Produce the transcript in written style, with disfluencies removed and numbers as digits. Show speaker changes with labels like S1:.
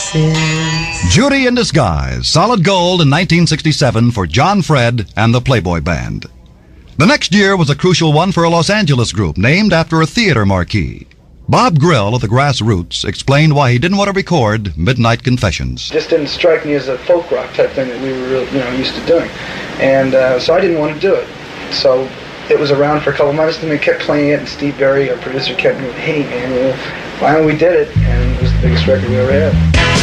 S1: Judy in Disguise, solid gold in 1967 for John Fred and the Playboy Band. The next year was a crucial one for a Los Angeles group named after a theater marquee. Bob Grill of the Grassroots explained why he didn't want to record Midnight Confessions.
S2: Just didn't strike me as a folk rock type thing that we were really, used to doing. And so I didn't want to do it. So it was around for a couple months, and we kept playing it, and Steve Berry, our producer, kept going, hey man, finally we did it, and it was the biggest record we ever had.